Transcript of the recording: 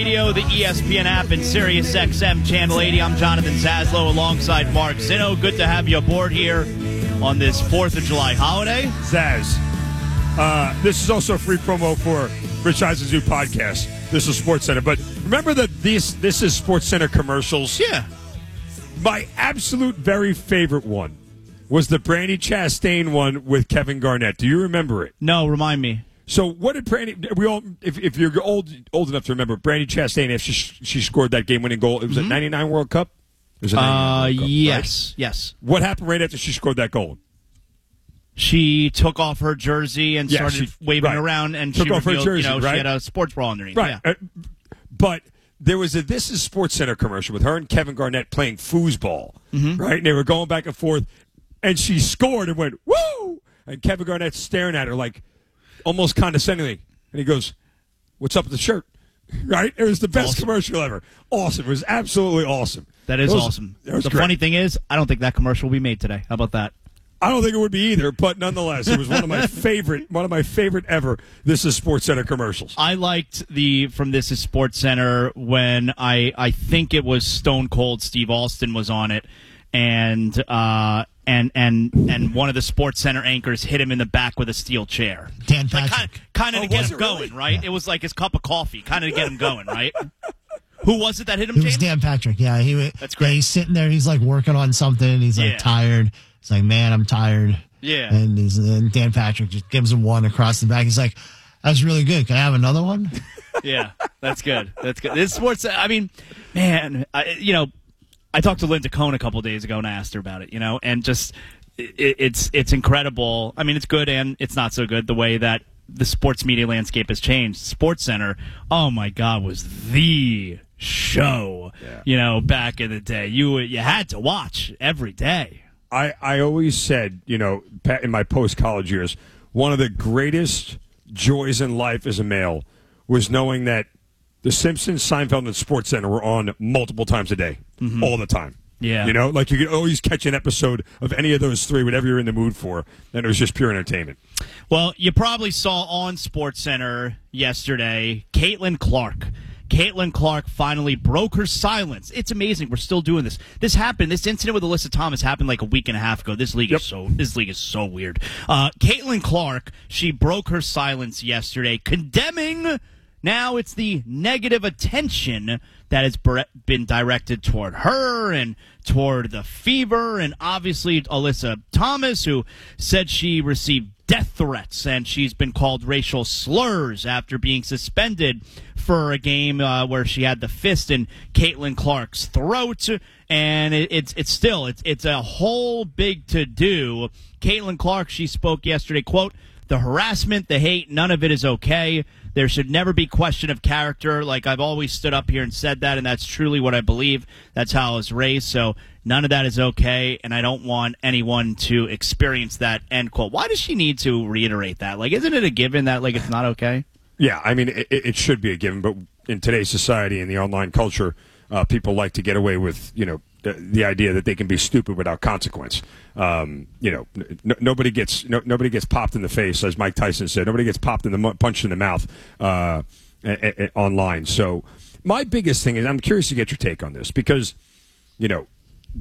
Radio, the ESPN app, and Sirius XM Channel 80. I'm Jonathan Zaslow alongside Mark Zinno. Good to have you aboard here on this 4th of July holiday. Zaz, this is also a free promo for Rich Eisen's new podcast. This is SportsCenter. But remember that this is SportsCenter commercials? Yeah. My absolute very favorite one was the Brandi Chastain one with Kevin Garnett. Do you remember it? No, remind me. So what did Brandi? We all, if you're old enough to remember, Brandi Chastain, after she scored that game-winning goal, it was a '99 World Cup. It was a '99 World Cup, yes, right? yes. What happened right after she scored that goal? She took off her jersey and started waving right. around, and took she off revealed, her jersey, she right? had a sports bra underneath. Right, Yeah. But there was a This is SportsCenter commercial with her and Kevin Garnett playing foosball, right? And they were going back and forth, and she scored and went woo, and Kevin Garnett's staring at her like almost condescendingly. And he goes, "What's up with the shirt?" Right? It was the best commercial ever. Awesome. It was absolutely awesome. That is awesome. The funny thing is, I don't think that commercial will be made today. How about that? I don't think it would be either, but nonetheless, it was one of my favorite ever. This is SportsCenter commercials. I liked from This is SportsCenter when I think it was Stone Cold Steve Austin was on it, and one of the SportsCenter anchors hit him in the back with a steel chair. Dan Patrick. Kind of to get him going, really? right? Yeah. It was like his cup of coffee, kind of to get him going, right? Who was it that hit him, It James? was Dan Patrick, yeah. That's great. Yeah, he's sitting there, he's like working on something, he's like tired. He's like, man, I'm tired. Yeah. And Dan Patrick just gives him one across the back. He's like, that was really good. Can I have another one? Yeah, that's good. That's good. This sports, I mean, man, I talked to Linda Cohn a couple of days ago and I asked her about it, and just it's incredible. I mean, it's good and it's not so good the way that the sports media landscape has changed. SportsCenter, oh my God, was the show. Back in the day, you had to watch every day. I always said, in my post-college years, one of the greatest joys in life as a male was knowing that The Simpsons, Seinfeld, and SportsCenter were on multiple times a day, all the time. Yeah. Like you could always catch an episode of any of those three, whatever you're in the mood for, and it was just pure entertainment. Well, you probably saw on SportsCenter yesterday, Caitlin Clark. Caitlin Clark finally broke her silence. It's amazing. We're still doing this. This incident with Alyssa Thomas happened like a week and a half ago. This league is so weird. Caitlin Clark, she broke her silence yesterday, condemning. Now it's the negative attention that has been directed toward her and toward the Fever, and obviously Alyssa Thomas, who said she received death threats and she's been called racial slurs after being suspended for a game where she had the fist in Caitlin Clark's throat, and it's a whole big to-do. Caitlin Clark, she spoke yesterday, quote, "The harassment, the hate, none of it is okay. There should never be question of character. Like, I've always stood up here and said that, and that's truly what I believe. That's how I was raised, so none of that is okay, and I don't want anyone to experience that," end quote. Why does she need to reiterate that? Like, isn't it a given that, like, it's not okay? Yeah, I mean, it should be a given, but in today's society and the online culture, people like to get away with, the idea that they can be stupid without consequence. Nobody gets popped in the face, as Mike Tyson said. Nobody gets punched in the mouth online. So my biggest thing is, I'm curious to get your take on this because,